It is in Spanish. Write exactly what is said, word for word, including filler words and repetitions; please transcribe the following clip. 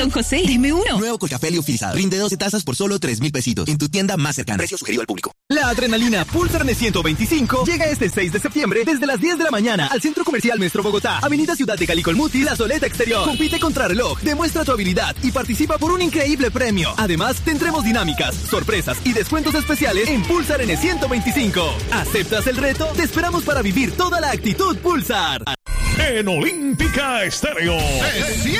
Don José, deme uno. Nuevo Colcafé liofilizado. Rinde doce tazas por solo tres mil pesitos. En tu tienda más cercana. Precio sugerido al público. La adrenalina Pulsar N ciento veinticinco llega este seis de septiembre desde las diez de la mañana al Centro Comercial Metro Bogotá, Avenida Ciudad de Cali Colmuti, La Soleta Exterior. Compite contra reloj, demuestra tu habilidad y participa por un increíble premio. Además, tendremos dinámicas, sorpresas y descuentos especiales en Pulsar N ciento veinticinco. ¿Aceptas el reto? Te esperamos para vivir toda la actitud Pulsar. En Olímpica Estéreo.